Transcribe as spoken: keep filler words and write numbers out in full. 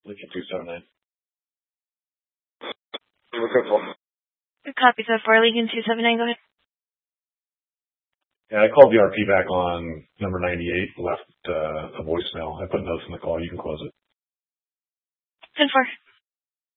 Lincoln two seven nine. Good copy so far, Lincoln two seven nine, go ahead. Yeah, I called the R P back on number ninety-eight, left uh, a voicemail. I put notes in the call. You can close it. ten four.